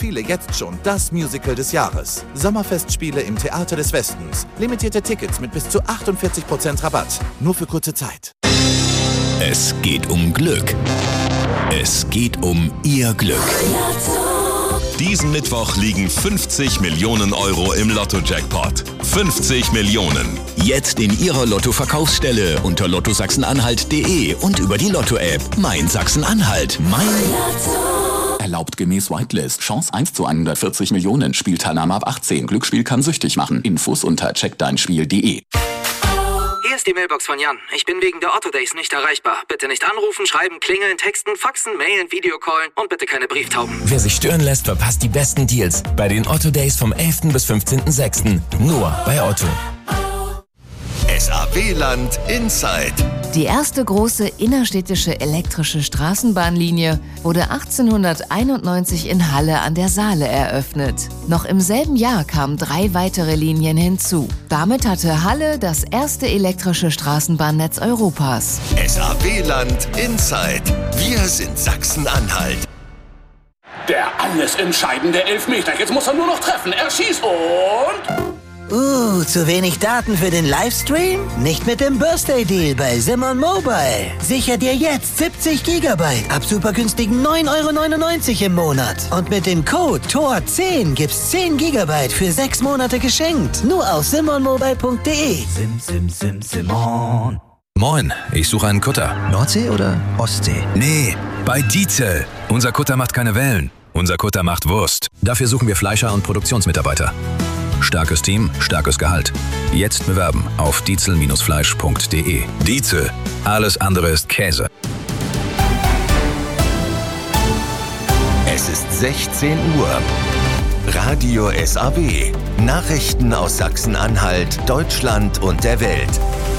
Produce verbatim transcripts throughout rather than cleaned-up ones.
viele jetzt schon das Musical des Jahres. Sommerfestspiele im Theater des Westens. Limitierte Tickets mit bis zu achtundvierzig Prozent Rabatt. Nur für kurze Zeit. Es geht um Glück. Es geht um Ihr Glück. Diesen Mittwoch liegen fünfzig Millionen Euro im Lotto-Jackpot. fünfzig Millionen. Jetzt in Ihrer Lotto-Verkaufsstelle unter lotto sachsen-anhalt punkt de und über die Lotto-App. Mein Sachsen-Anhalt. Mein Lotto. Erlaubt gemäß Whitelist. Chance eins zu hundertvierzig Millionen. Spielteilnahme ab achtzehn. Glücksspiel kann süchtig machen. Infos unter check dein spiel punkt de. Hier ist die Mailbox von Jan. Ich bin wegen der Otto Days nicht erreichbar. Bitte nicht anrufen, schreiben, klingeln, texten, faxen, mailen, Videocallen und bitte keine Brieftauben. Wer sich stören lässt, verpasst die besten Deals bei den Otto Days vom elften bis fünfzehnten sechsten Nur bei Otto. S A W-Land Inside. Die erste große innerstädtische elektrische Straßenbahnlinie wurde achtzehnhunderteinundneunzig in Halle an der Saale eröffnet. Noch im selben Jahr kamen drei weitere Linien hinzu. Damit hatte Halle das erste elektrische Straßenbahnnetz Europas. S A W-Land Inside. Wir sind Sachsen-Anhalt. Der alles entscheidende Elfmeter. Jetzt muss er nur noch treffen. Er schießt und... Uh, zu wenig Daten für den Livestream? Nicht mit dem Birthday Deal bei Simon Mobile. Sicher dir jetzt siebzig Gigabyte ab super günstigen neun Euro neunundneunzig im Monat. Und mit dem Code T O R zehn gibt's zehn Gigabyte für sechs Monate geschenkt. Nur auf simon mobile punkt de. Sim, sim, sim, Simon. Moin, ich suche einen Kutter. Nordsee oder Ostsee? Nee, bei Diesel. Unser Kutter macht keine Wellen. Unser Kutter macht Wurst. Dafür suchen wir Fleischer und Produktionsmitarbeiter. Starkes Team, starkes Gehalt. Jetzt bewerben auf dietzel Fleisch punkt de. Diesel. Alles andere ist Käse. Es ist sechzehn Uhr. Radio S A W. Nachrichten aus Sachsen-Anhalt, Deutschland und der Welt.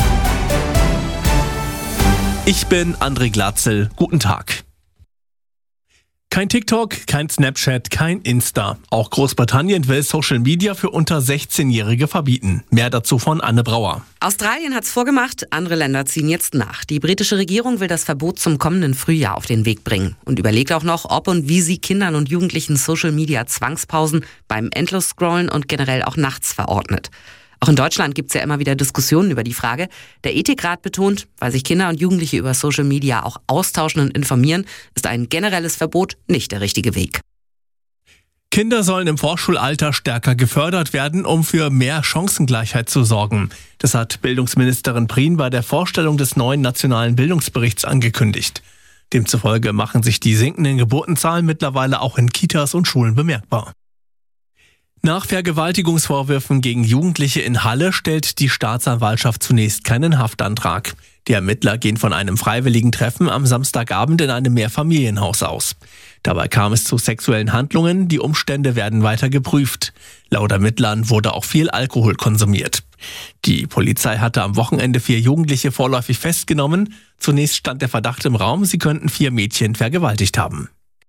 Ich bin André Glatzel. Guten Tag. Kein TikTok, kein Snapchat, kein Insta. Auch Großbritannien will Social Media für unter sechzehnjährige verbieten. Mehr dazu von Anne Brauer. Australien hat's vorgemacht, andere Länder ziehen jetzt nach. Die britische Regierung will das Verbot zum kommenden Frühjahr auf den Weg bringen und überlegt auch noch, ob und wie sie Kindern und Jugendlichen Social Media Zwangspausen beim Endlos-Scrollen und generell auch nachts verordnet. Auch in Deutschland gibt's ja immer wieder Diskussionen über die Frage. Der Ethikrat betont, weil sich Kinder und Jugendliche über Social Media auch austauschen und informieren, ist ein generelles Verbot nicht der richtige Weg. Kinder sollen im Vorschulalter stärker gefördert werden, um für mehr Chancengleichheit zu sorgen. Das hat Bildungsministerin Prien bei der Vorstellung des neuen nationalen Bildungsberichts angekündigt. Demzufolge machen sich die sinkenden Geburtenzahlen mittlerweile auch in Kitas und Schulen bemerkbar. Nach Vergewaltigungsvorwürfen gegen Jugendliche in Halle stellt die Staatsanwaltschaft zunächst keinen Haftantrag. Die Ermittler gehen von einem freiwilligen Treffen am Samstagabend in einem Mehrfamilienhaus aus. Dabei kam es zu sexuellen Handlungen, die Umstände werden weiter geprüft. Laut Ermittlern wurde auch viel Alkohol konsumiert. Die Polizei hatte am Wochenende vier Jugendliche vorläufig festgenommen. Zunächst stand der Verdacht im Raum, sie könnten vier Mädchen vergewaltigt haben.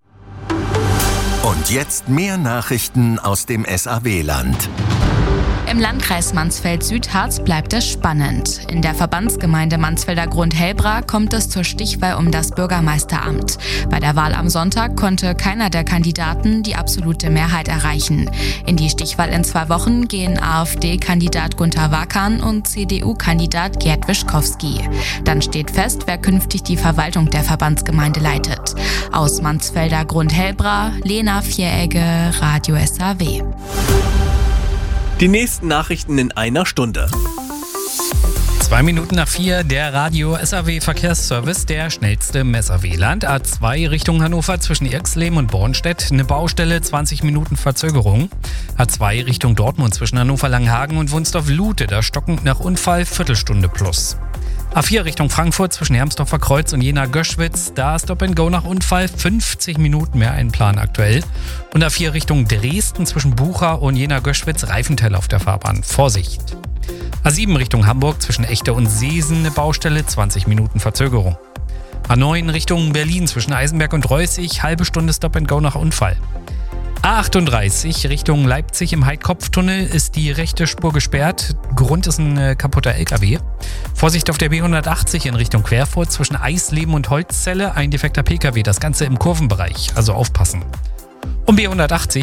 Und jetzt mehr Nachrichten aus dem S A W-Land. Im Landkreis Mansfeld-Südharz bleibt es spannend. In der Verbandsgemeinde Mansfelder Grund-Helbra kommt es zur Stichwahl um das Bürgermeisteramt. Bei der Wahl am Sonntag konnte keiner der Kandidaten die absolute Mehrheit erreichen. In die Stichwahl in zwei Wochen gehen AfD-Kandidat Gunter Wakan und C D U-Kandidat Gerd Wischkowski. Dann steht fest, wer künftig die Verwaltung der Verbandsgemeinde leitet. Aus Mansfelder Grund-Helbra, Lena Vieregge, Radio S A W. Die nächsten Nachrichten in einer Stunde. Zwei Minuten nach vier, der Radio S A W Verkehrsservice, der schnellste im S A W-Land. A zwei Richtung Hannover zwischen Irxleben und Bornstedt, eine Baustelle, zwanzig Minuten Verzögerung. A zwei Richtung Dortmund zwischen Hannover-Langhagen und Wunsdorf-Lute, da stockend nach Unfall, Viertelstunde plus. A vier Richtung Frankfurt zwischen Hermsdorfer Kreuz und Jena-Göschwitz, da Stop and Go nach Unfall, fünfzig Minuten mehr Einplan aktuell. Und A vier Richtung Dresden zwischen Bucha und Jena-Göschwitz, Reifenteil auf der Fahrbahn, Vorsicht. A sieben Richtung Hamburg zwischen Echte und Seesen, eine Baustelle, zwanzig Minuten Verzögerung. A neun Richtung Berlin zwischen Eisenberg und Reußig, halbe Stunde Stop and Go nach Unfall. A achtunddreißig Richtung Leipzig im Heidkopftunnel ist die rechte Spur gesperrt. Grund ist ein äh, kaputter L K W. Vorsicht auf der B hundertachtzig in Richtung Querfurt zwischen Eisleben und Holzzelle, ein defekter P K W. Das Ganze im Kurvenbereich, also aufpassen. Um B hundertachtzig